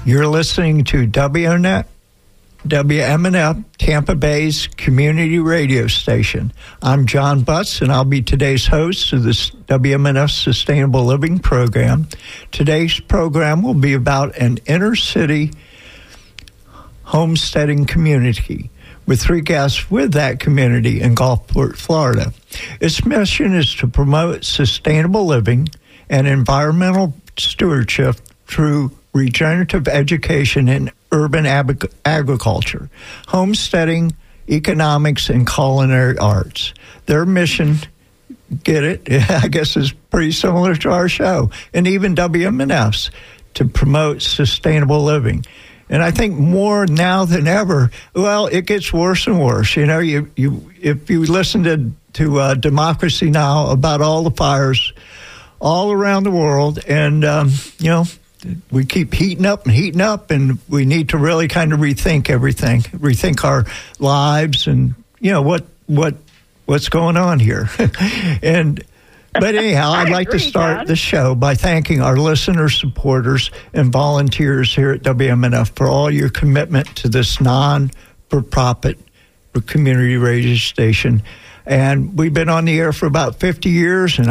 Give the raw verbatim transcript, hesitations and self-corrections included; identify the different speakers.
Speaker 1: You're listening to W N F, W M N F, Tampa Bay's community radio station. I'm John Butts, and I'll be today's host of this W M N F Sustainable Living program. Today's program will be about an inner-city homesteading community with three guests with that community in Gulfport, Florida. Its mission is to promote sustainable living and environmental stewardship through regenerative education in urban ab- agriculture, homesteading, economics, and culinary arts. Their mission, get it, I guess is pretty similar to our show, and even W M N F's, to promote sustainable living. And I think more now than ever, well, it gets worse and worse. You know, you, you if you listen to, to uh, Democracy Now! About all the fires all around the world, and, um, you know, we keep heating up and heating up, and we need to really kind of rethink everything, rethink our lives and, you know, what what what's going on here. and But anyhow, I'd like
Speaker 2: agree,
Speaker 1: to start
Speaker 2: Dad.
Speaker 1: the show by thanking our listeners, supporters, and volunteers here at W M N F for all your commitment to this non-for-profit community radio station. And we've been on the air for about fifty years, and